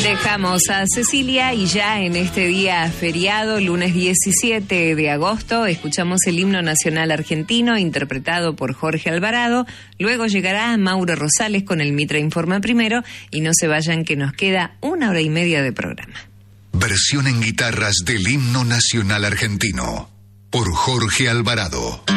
Dejamos a Cecilia y ya en este día feriado, lunes 17 de agosto, escuchamos el himno nacional argentino interpretado por Jorge Alvarado. Luego llegará Mauro Rosales con el Mitra Informa primero y no se vayan que nos queda 1 hora y media de programa. Versión en guitarras del himno nacional argentino por Jorge Alvarado.